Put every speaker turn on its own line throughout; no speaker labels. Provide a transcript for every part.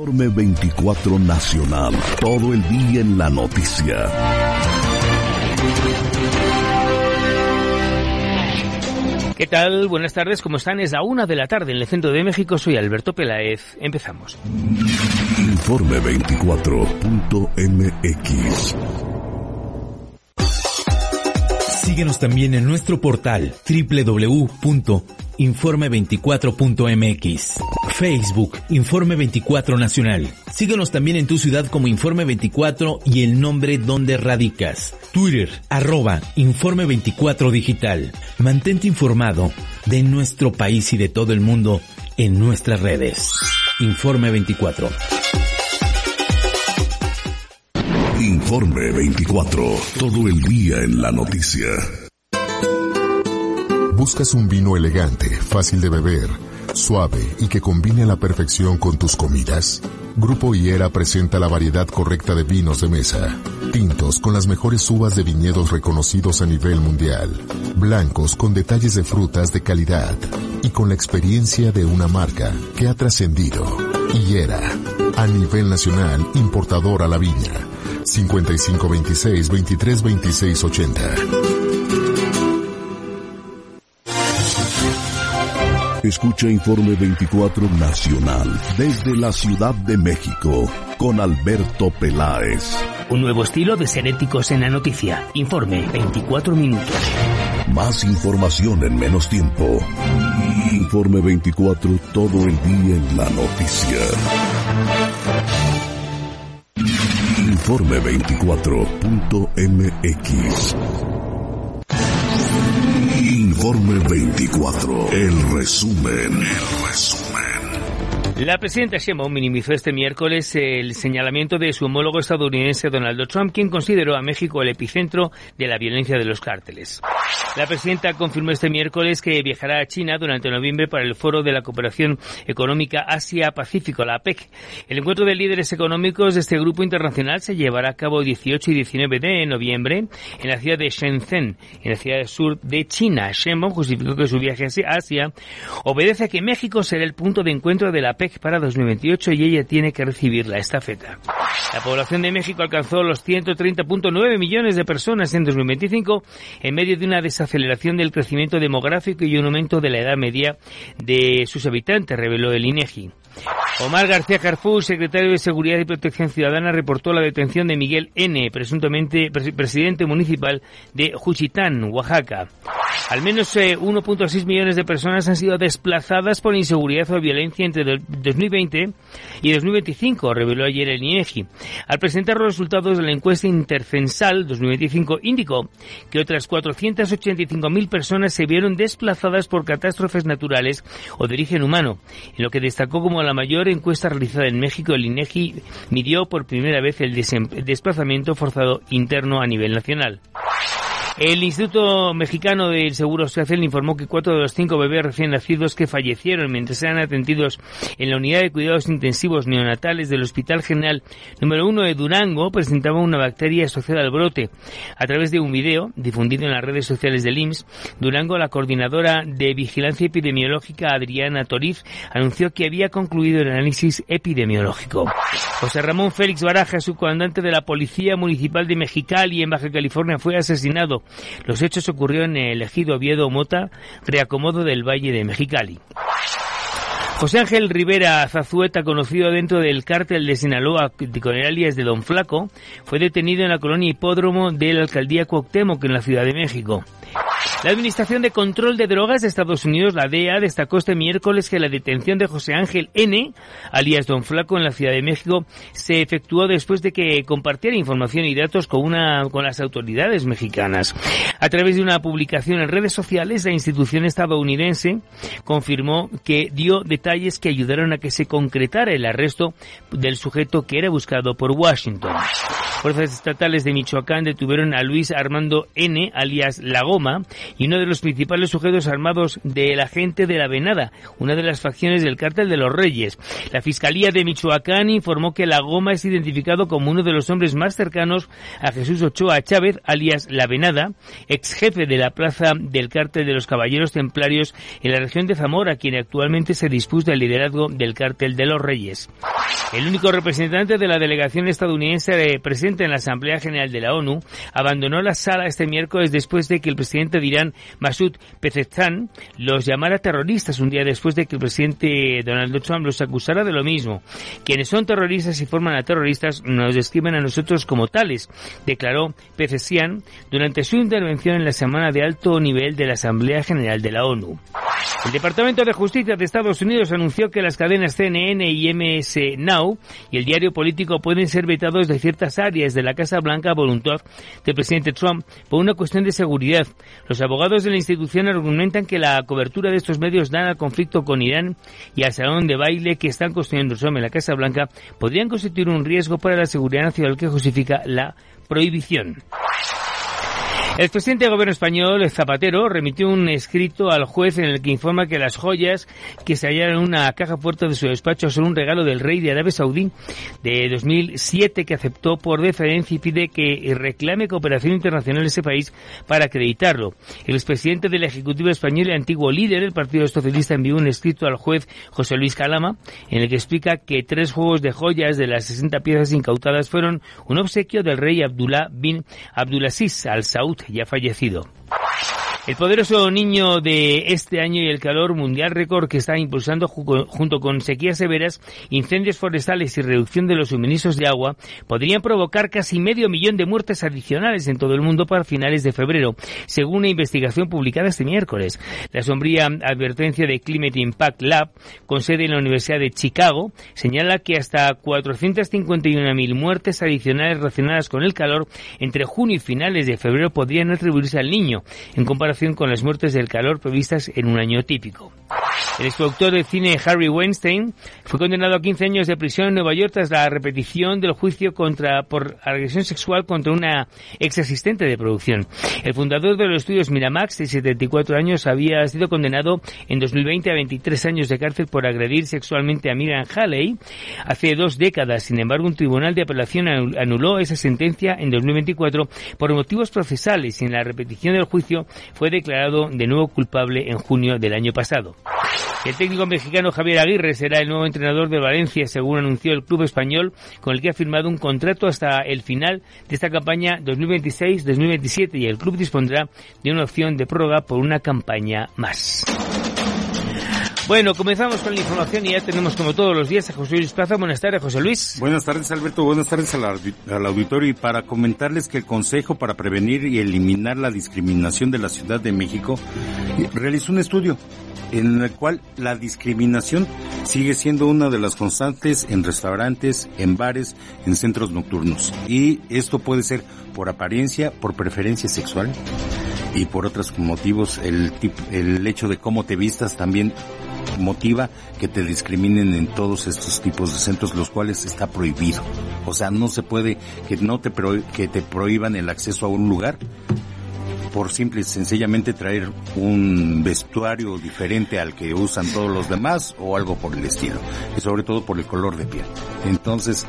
Informe 24 Nacional. Todo el día en la noticia.
¿Qué tal? Buenas tardes, ¿cómo están? Es la 1 de la tarde en el centro de México. Soy Alberto Peláez. Empezamos.
Informe 24.mx.
Síguenos también en nuestro portal www.informe24.mx. Facebook, Informe 24 Nacional. Síguenos también en tu ciudad como Informe 24 y el nombre donde radicas. Twitter, @Informe 24 Digital. Mantente informado de nuestro país y de todo el mundo en nuestras redes. Informe 24.
Informe 24. Todo el día en la noticia.
¿Buscas un vino elegante, fácil de beber, suave y que combine a la perfección con tus comidas? Grupo Higuera presenta la variedad correcta de vinos de mesa. Tintos con las mejores uvas de viñedos reconocidos a nivel mundial. Blancos con detalles de frutas de calidad. Y con la experiencia de una marca que ha trascendido. Higuera, a nivel nacional, importador a la viña. 5526-232680.
Escucha Informe 24 Nacional desde la Ciudad de México con Alberto Peláez.
Un nuevo estilo de ser éticos en la noticia. Informe 24 minutos.
Más información en menos tiempo. Informe 24, todo el día en la noticia. Informe 24.mx. Informe 24. El resumen.
La presidenta Sheinbaum minimizó este miércoles el señalamiento de su homólogo estadounidense Donald Trump, quien consideró a México el epicentro de la violencia de los cárteles. La presidenta confirmó este miércoles que viajará a China durante noviembre para el Foro de la Cooperación Económica Asia-Pacífico, la APEC. El encuentro de líderes económicos de este grupo internacional se llevará a cabo 18 y 19 de noviembre en la ciudad de Shenzhen, en la ciudad del sur de China. Sheinbaum justificó que su viaje a Asia obedece a que México será el punto de encuentro de la APEC para 2028 y ella tiene que recibir la estafeta. La población de México alcanzó los 130.9 millones de personas en 2025 en medio de una desaceleración del crecimiento demográfico y un aumento de la edad media de sus habitantes, reveló el INEGI. Omar García Harfuch, secretario de Seguridad y Protección Ciudadana, reportó la detención de Miguel N., presuntamente presidente municipal de Juchitán, Oaxaca. Al menos 1.6 millones de personas han sido desplazadas por inseguridad o violencia entre 2020 y 2025, reveló ayer el INEGI. Al presentar los resultados de la encuesta intercensal 2025, indicó que otras 485.000 personas se vieron desplazadas por catástrofes naturales o de origen humano, en lo que destacó como la mayor encuesta realizada en México. El INEGI midió por primera vez el desplazamiento forzado interno a nivel nacional. El Instituto Mexicano del Seguro Social informó que 4 de los 5 bebés recién nacidos que fallecieron mientras eran atendidos en la unidad de cuidados intensivos neonatales del Hospital General número 1 de Durango presentaban una bacteria asociada al brote. A través de un video difundido en las redes sociales del IMSS, Durango, la coordinadora de Vigilancia Epidemiológica, Adriana Toriz, anunció que había concluido el análisis epidemiológico. José Ramón Félix Baraja, subcomandante de la Policía Municipal de Mexicali, en Baja California, fue asesinado. Los hechos ocurrieron en el ejido Oviedo Mota, reacomodo del Valle de Mexicali. José Ángel Rivera Zazueta, conocido dentro del cártel de Sinaloa con el alias de Don Flaco, fue detenido en la colonia Hipódromo de la alcaldía Cuauhtémoc, en la Ciudad de México. La Administración de Control de Drogas de Estados Unidos, la DEA, destacó este miércoles que la detención de José Ángel N., alias Don Flaco, en la Ciudad de México, se efectuó después de que compartiera información y datos con las autoridades mexicanas. A través de una publicación en redes sociales, la institución estadounidense confirmó que dio detalles que ayudaron a que se concretara el arresto del sujeto que era buscado por Washington. Fuerzas estatales de Michoacán detuvieron a Luis Armando N., alias La Goma, y uno de los principales sujetos armados de la gente de la Venada, una de las facciones del Cártel de los Reyes. La Fiscalía de Michoacán informó que La Goma es identificado como uno de los hombres más cercanos a Jesús Ochoa Chávez, alias La Venada, ex jefe de la plaza del Cártel de los Caballeros Templarios en la región de Zamora, quien actualmente se disputa el liderazgo del Cártel de los Reyes. El único representante de la delegación estadounidense presente en la Asamblea General de la ONU abandonó la sala este miércoles después de que el presidente de Irán, Masoud Pezeshkian, los llamara terroristas un día después de que el presidente Donald Trump los acusara de lo mismo. Quienes son terroristas y forman a terroristas nos describen a nosotros como tales, declaró Pezeshkian durante su intervención en la semana de alto nivel de la Asamblea General de la ONU. El Departamento de Justicia de Estados Unidos anunció que las cadenas CNN y MS Now y el diario político pueden ser vetados de ciertas áreas de la Casa Blanca a voluntad del presidente Trump por una cuestión de seguridad. Los abogados de la institución argumentan que la cobertura de estos medios dan al conflicto con Irán y al salón de baile que están construyendo Trump en la Casa Blanca podrían constituir un riesgo para la seguridad nacional que justifica la prohibición. El presidente del gobierno español, Zapatero, remitió un escrito al juez en el que informa que las joyas que se hallaron en una caja fuerte de su despacho son un regalo del rey de Arabia Saudí de 2007 que aceptó por deferencia y pide que reclame cooperación internacional en ese país para acreditarlo. El expresidente del Ejecutivo español y antiguo líder del Partido Socialista envió un escrito al juez José Luis Calama en el que explica que 3 juegos de joyas de las 60 piezas incautadas fueron un obsequio del rey Abdullah bin Abdulaziz Al Saud, ya fallecido. El poderoso niño de este año y el calor mundial récord que está impulsando junto con sequías severas, incendios forestales y reducción de los suministros de agua podrían provocar casi 500.000 de muertes adicionales en todo el mundo para finales de febrero, según una investigación publicada este miércoles. La sombría advertencia de Climate Impact Lab, con sede en la Universidad de Chicago, señala que hasta 451.000 muertes adicionales relacionadas con el calor entre junio y finales de febrero podrían atribuirse al niño, en comparación con las muertes del calor previstas en un año típico. El exproductor de cine Harvey Weinstein fue condenado a 15 años de prisión en Nueva York tras la repetición del juicio por agresión sexual contra una ex asistente de producción. El fundador de los estudios Miramax, de 74 años, había sido condenado en 2020 a 23 años de cárcel por agredir sexualmente a Miriam Haley hace 2 décadas. Sin embargo, un tribunal de apelación anuló esa sentencia en 2024 por motivos procesales y en la repetición del juicio fue declarado de nuevo culpable en junio del año pasado. El técnico mexicano Javier Aguirre será el nuevo entrenador de Valencia, según anunció el club español, con el que ha firmado un contrato hasta el final de esta campaña 2026-2027 y el club dispondrá de una opción de prórroga por una campaña más. Bueno, comenzamos con la información y ya tenemos como todos los días a José Luis Plaza. Buenas tardes, José Luis.
Buenas tardes, Alberto. Buenas tardes al auditorio. Y para comentarles que el Consejo para Prevenir y Eliminar la Discriminación de la Ciudad de México realizó un estudio en el cual la discriminación sigue siendo una de las constantes en restaurantes, en bares, en centros nocturnos. Y esto puede ser por apariencia, por preferencia sexual y por otros motivos. El hecho de cómo te vistas también motiva que te discriminen en todos estos tipos de centros, los cuales está prohibido. O sea, no se puede que te prohíban el acceso a un lugar por simple y sencillamente traer un vestuario diferente al que usan todos los demás o algo por el estilo, y sobre todo por el color de piel. Entonces,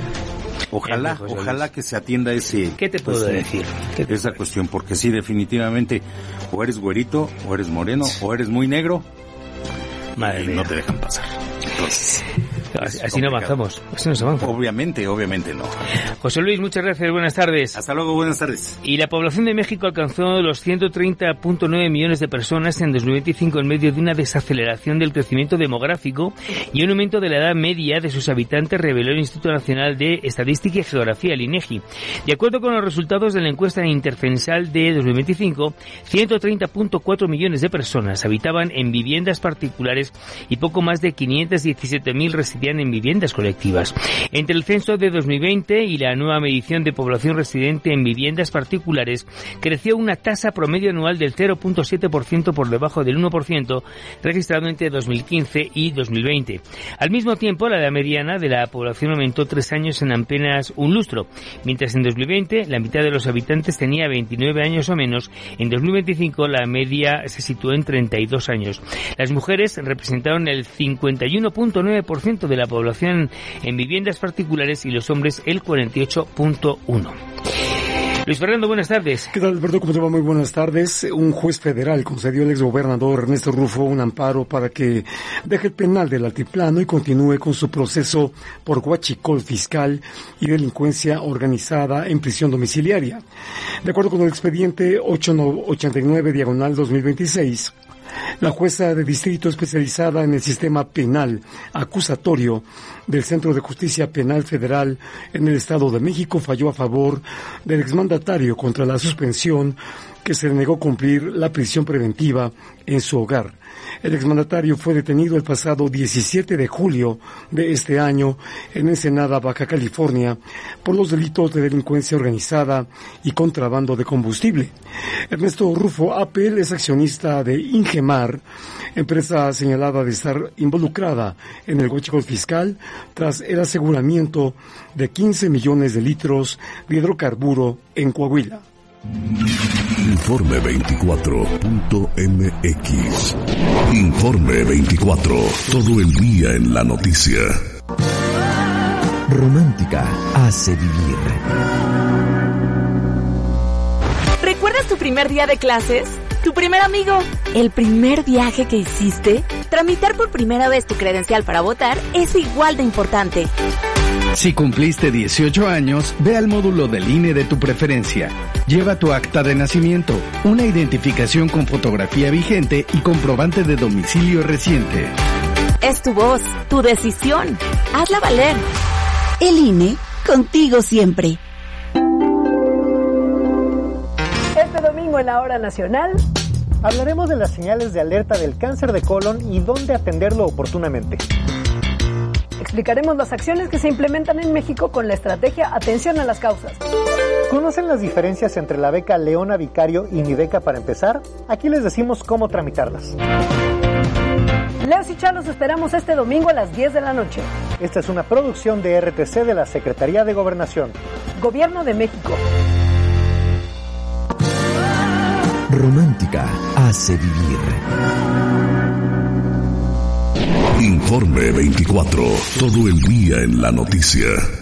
ojalá que se atienda ese...
¿Qué te puedo decir?
Esa cuestión, porque sí, definitivamente, o eres güerito, o eres moreno, o eres muy negro,
madre mía,
no te dejan pasar. Entonces,
así no avanzamos. Así no se avanza.
Obviamente no.
José Luis, muchas gracias. Buenas tardes.
Hasta luego, buenas tardes.
Y la población de México alcanzó los 130.9 millones de personas en 2025 en medio de una desaceleración del crecimiento demográfico y un aumento de la edad media de sus habitantes, reveló el Instituto Nacional de Estadística y Geografía, el INEGI. De acuerdo con los resultados de la encuesta intercensal de 2025, 130.4 millones de personas habitaban en viviendas particulares y poco más de 517.000 residían residían en viviendas colectivas. Entre el censo de 2020 y la nueva medición de población residente en viviendas particulares, creció una tasa promedio anual del 0.7% por debajo del 1% registrado entre 2015 y 2020. Al mismo tiempo, la edad mediana de la población aumentó 3 años en apenas un lustro, mientras en 2020 la mitad de los habitantes tenía 29 años o menos. En 2025 la media se situó en 32 años. Las mujeres representaron el 51.9% de la población en viviendas particulares y los hombres el 48.1%. Luis Fernando, buenas tardes.
¿Qué tal, Alberto? ¿Cómo te va? Muy buenas tardes. Un juez federal concedió al exgobernador Ernesto Rufo un amparo para que deje el penal del Altiplano y continúe con su proceso por huachicol fiscal y delincuencia organizada en prisión domiciliaria. De acuerdo con el expediente 889/2026, la jueza de distrito especializada en el sistema penal acusatorio del Centro de Justicia Penal Federal en el Estado de México falló a favor del exmandatario contra la suspensión que se le negó cumplir la prisión preventiva en su hogar. El exmandatario fue detenido el pasado 17 de julio de este año en Ensenada, Baja California, por los delitos de delincuencia organizada y contrabando de combustible. Ernesto Rufo Apel es accionista de Ingemar, empresa señalada de estar involucrada en el huachicol fiscal tras el aseguramiento de 15 millones de litros de hidrocarburo en Coahuila.
Informe 24.mx. Informe 24. Todo el día en la noticia.
Romántica hace vivir.
¿Recuerdas tu primer día de clases? ¿Tu primer amigo? ¿El primer viaje que hiciste? Tramitar por primera vez tu credencial para votar es igual de importante.
Si cumpliste 18 años, ve al módulo del INE de tu preferencia. Lleva tu acta de nacimiento, una identificación con fotografía vigente y comprobante de domicilio reciente.
Es tu voz, tu decisión. Hazla valer. El INE, contigo siempre.
Este domingo en la Hora Nacional
hablaremos de las señales de alerta del cáncer de colon y dónde atenderlo oportunamente.
Explicaremos las acciones que se implementan en México con la estrategia Atención a las Causas.
¿Conocen las diferencias entre la beca Leona Vicario y mi beca para empezar? Aquí les decimos cómo tramitarlas.
Leos y Char los esperamos este domingo a las 10 de la noche.
Esta es una producción de RTC de la Secretaría de Gobernación.
Gobierno de México.
Romántica hace vivir.
Informe 24. Todo el día en la noticia.